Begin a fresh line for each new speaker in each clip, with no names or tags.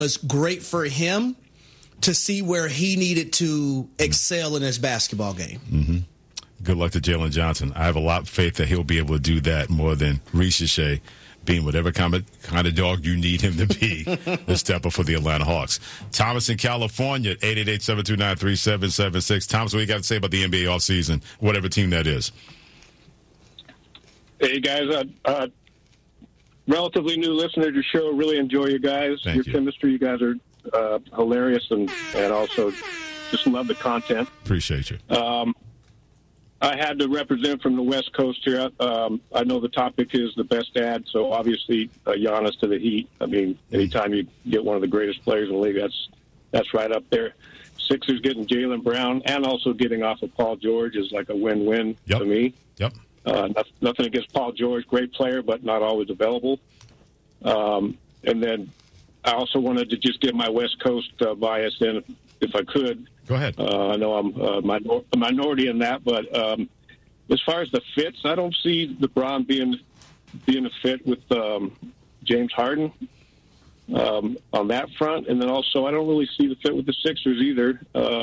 was great for him to see where he needed to excel in his basketball game.
Mm-hmm. Good luck to Jalen Johnson. I have a lot of faith that he'll be able to do that more than Richeche, being whatever kind of dog you need him to be, the stepper for the Atlanta Hawks. Thomas in California, 888-729-3776. Thomas, what do you got to say about the NBA offseason, whatever team that is?
Hey, guys. Relatively new listener to the show. Really enjoy you guys.
Thank
Your
you.
Chemistry, you guys are hilarious and also just love the content.
Appreciate you.
I had to represent from the West Coast here. I know the topic is the best ad, so obviously Giannis to the Heat. I mean, anytime you get one of the greatest players in the league, that's right up there. Sixers getting Jaylen Brown and also getting off of Paul George is like a win-win to me.
Yep.
Nothing against Paul George, great player, but not always available. And then I also wanted to just get my West Coast bias in, if I could.
Go ahead.
I know I'm a minority in that, but as far as the fits, I don't see LeBron being a fit with James Harden on that front. And then also I don't really see the fit with the Sixers either.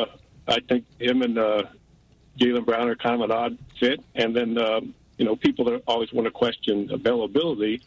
I think him and Jaylen Brown are kind of an odd fit. And then, people that always want to question availability,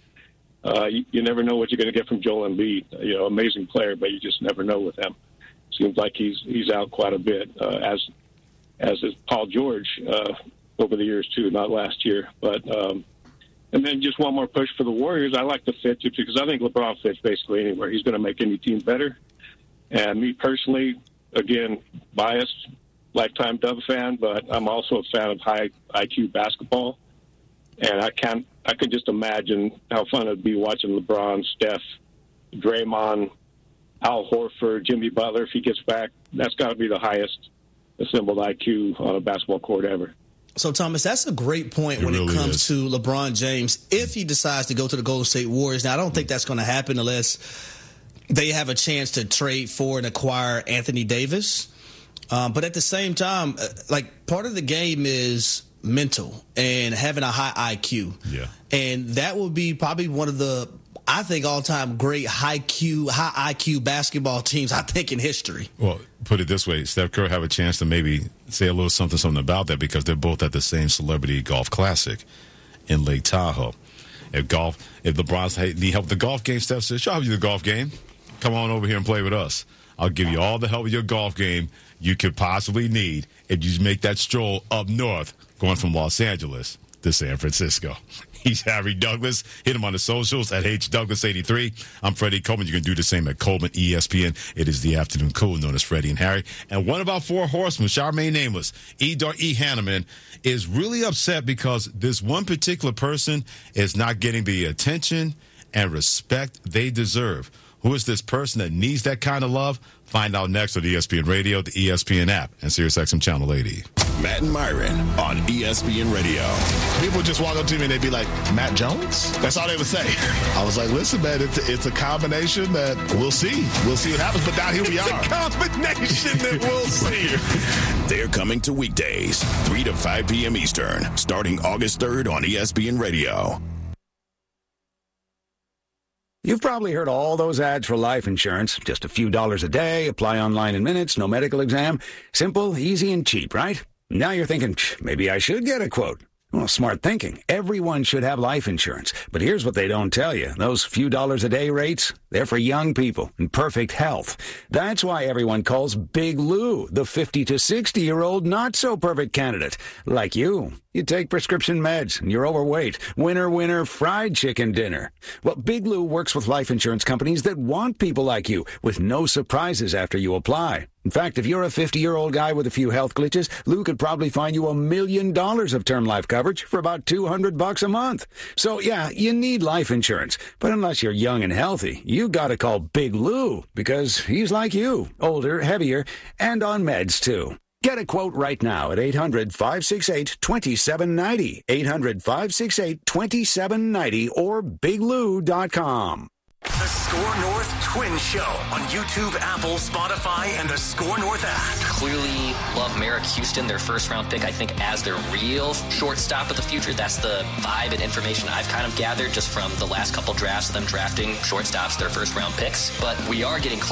you never know what you're going to get from Joel Embiid. Amazing player, but you just never know with him. Seems like he's out quite a bit, as is Paul George over the years too, not last year. But and then just one more push for the Warriors. I like the fit just because I think LeBron fits basically anywhere. He's going to make any team better. And me personally, again, biased, lifetime Dub fan, but I'm also a fan of high IQ basketball. And I can just imagine how fun it'd be watching LeBron, Steph, Draymond, Al Horford, Jimmy Butler, if he gets back. That's got to be the highest assembled IQ on a basketball court ever.
So, Thomas, that's a great point when it comes to LeBron James. If he decides to go to the Golden State Warriors, now I don't think that's going to happen unless they have a chance to trade for and acquire Anthony Davis. But at the same time, part of the game is mental and having a high IQ.
Yeah.
And that will be probably one of the, I think, all-time great high IQ basketball teams, I think, in history.
Well, put it this way, Steph Curry have a chance to maybe say a little something about that because they're both at the same Celebrity Golf Classic in Lake Tahoe. If LeBron's need help with the golf game, Steph says, "I'll help you with the golf game. Come on over here and play with us. I'll give you all the help with your golf game you could possibly need if you make that stroll up north going from Los Angeles to San Francisco." He's Harry Douglas. Hit him on the socials at HDouglas83. I'm Freddie Coleman. You can do the same at Coleman ESPN. It is the afternoon cool known as Freddie and Harry. And one of our four horsemen, Charmaine Nameless, E. Hanneman, is really upset because this one particular person is not getting the attention and respect they deserve. Who is this person that needs that kind of love? Find out next on ESPN Radio, the ESPN app, and SiriusXM Channel 80.
Matt and Myron on ESPN Radio.
People just walk up to me and they'd be like, "Matt Jones?" That's all they would say. I was like, listen, man, it's a combination that we'll see. We'll see what happens, but down here we are.
It's a combination that we'll see. They're coming to weekdays, 3 to 5 p.m. Eastern, starting August 3rd on ESPN Radio.
You've probably heard all those ads for life insurance. Just a few dollars a day, apply online in minutes, no medical exam. Simple, easy, and cheap, right? Now you're thinking, maybe I should get a quote. Well, smart thinking. Everyone should have life insurance. But here's what they don't tell you. Those few dollars a day rates, they're for young people in perfect health. That's why everyone calls Big Lou the 50 to 60-year-old not-so-perfect candidate. Like you. You take prescription meds, and you're overweight. Winner, winner, fried chicken dinner. Well, Big Lou works with life insurance companies that want people like you, with no surprises after you apply. In fact, if you're a 50-year-old guy with a few health glitches, Lou could probably find you $1 million of term life coverage for about $200 a month. So, yeah, you need life insurance. But unless you're young and healthy, you gotta call Big Lou, because he's like you, older, heavier, and on meds, too. Get a quote right now at 800-568-2790, 800-568-2790, or biglou.com.
The Score North Twin Show on YouTube, Apple, Spotify, and the Score North app.
Clearly love Merrick Houston, their first-round pick, I think, as their real shortstop of the future. That's the vibe and information I've kind of gathered just from the last couple drafts of them drafting shortstops, their first-round picks. But we are getting close